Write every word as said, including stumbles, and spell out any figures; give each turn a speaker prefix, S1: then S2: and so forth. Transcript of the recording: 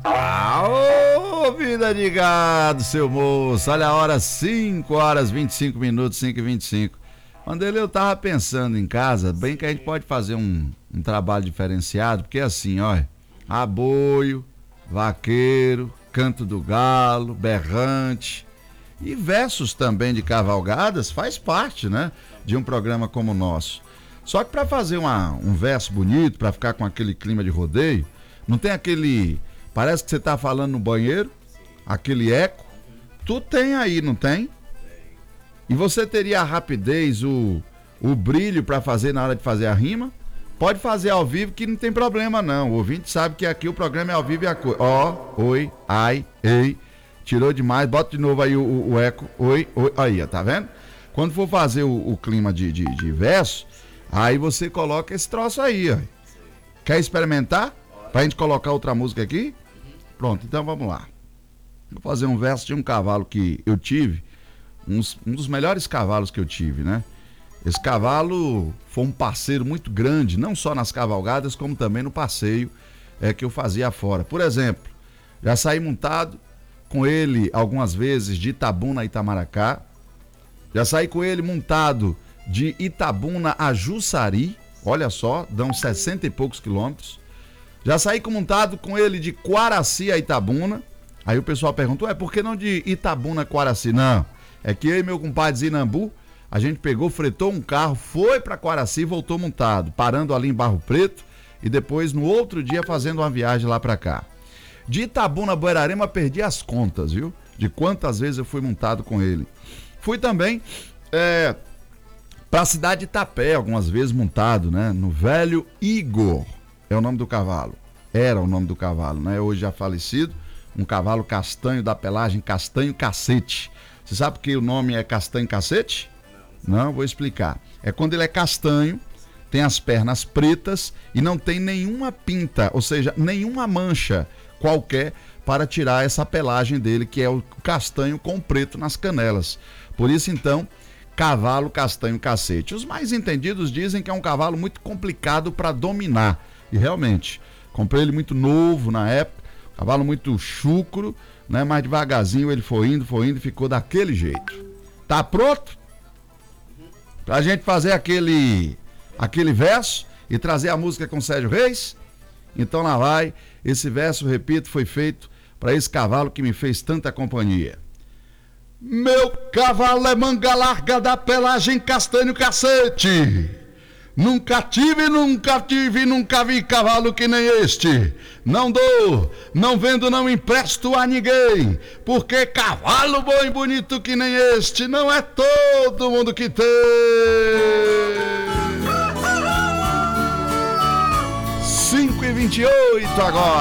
S1: Aô, vida de gado, seu moço. Olha a hora, cinco horas, vinte e cinco minutos, cinco e vinte e cinco. Quando ele, eu tava pensando em casa, bem que a gente pode fazer um, um trabalho diferenciado, porque assim, olha, aboio, vaqueiro, canto do galo, berrante e versos também de cavalgadas faz parte, né, de um programa como o nosso. Só que para fazer uma, um verso bonito, para ficar com aquele clima de rodeio, não tem aquele, parece que você tá falando no banheiro, aquele eco, tu tem aí, não tem? E você teria a rapidez, o, o brilho para fazer na hora de fazer a rima? Pode fazer ao vivo que não tem problema não. O ouvinte sabe que aqui o programa é ao vivo e a cor. Ó, oi, ai, ei. Tirou demais, bota de novo aí o, o, o eco. Oi, oi, aí, ó, tá vendo? Quando for fazer o, o clima de, de, de verso, aí você coloca esse troço aí, ó. Quer experimentar? Pra gente colocar outra música aqui? Pronto, então vamos lá. Vou fazer um verso de um cavalo que eu tive. Uns, um dos melhores cavalos que eu tive, né? Esse cavalo foi um parceiro muito grande, não só nas cavalgadas, como também no passeio é, que eu fazia fora. Por exemplo, já saí montado com ele algumas vezes de Itabuna a Itamaracá, já saí com ele montado de Itabuna a Jussari, olha só, dão sessenta e poucos quilômetros. Já saí montado com ele de Quaraci a Itabuna. Aí o pessoal perguntou, é por que não de Itabuna a Quaraci? Não. É que eu e meu compadre Zinambu, a gente pegou, fretou um carro, foi para Quaraci e voltou montado, parando ali em Barro Preto e depois no outro dia fazendo uma viagem lá para cá. De Itabuna a Buerarema perdi as contas, viu? De quantas vezes eu fui montado com ele. Fui também é, para a cidade de Itapé, algumas vezes montado, né? No velho Igor, é o nome do cavalo. Era o nome do cavalo, né? Hoje já falecido, um cavalo castanho da pelagem Castanho Cacete. Você sabe por que o nome é Castanho Cacete? Não. Não, vou explicar. É quando ele é castanho, tem as pernas pretas e não tem nenhuma pinta, ou seja, nenhuma mancha qualquer para tirar essa pelagem dele, que é o castanho com preto nas canelas. Por isso, então, cavalo Castanho Cacete. Os mais entendidos dizem que é um cavalo muito complicado para dominar. E realmente, comprei ele muito novo na época, cavalo muito chucro, né? Mas devagarzinho ele foi indo, foi indo e ficou daquele jeito. Tá pronto? Pra gente fazer aquele, aquele verso e trazer a música com Sérgio Reis? Então lá vai. Esse verso, repito, foi feito para esse cavalo que me fez tanta companhia. Meu cavalo é manga larga da pelagem Castanho Cacete. Nunca tive, nunca tive, nunca vi cavalo que nem este. Não dou, não vendo, não empresto a ninguém, porque cavalo bom e bonito que nem este não é todo mundo que tem. cinco e vinte e oito agora.